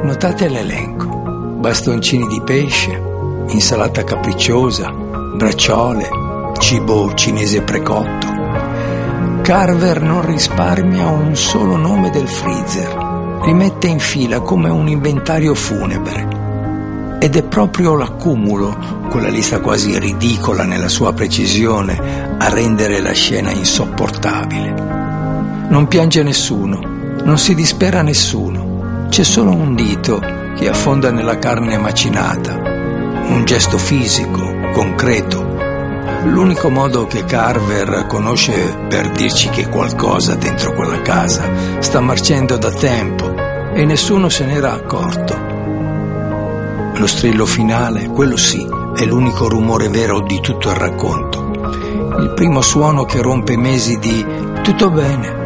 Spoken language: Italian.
Notate l'elenco: bastoncini di pesce, insalata capricciosa, bracciole, cibo cinese precotto. Carver non risparmia un solo nome del freezer, li mette in fila come un inventario funebre. Ed è proprio l'accumulo, quella lista quasi ridicola nella sua precisione, a rendere la scena insopportabile. Non piange nessuno, non si dispera nessuno. C'è solo un dito che affonda nella carne macinata, un gesto fisico, concreto. L'unico modo che Carver conosce per dirci che qualcosa dentro quella casa sta marcendo da tempo e nessuno se n'era accorto. Lo strillo finale, quello sì, è l'unico rumore vero di tutto il racconto. Il primo suono che rompe mesi di «tutto bene»,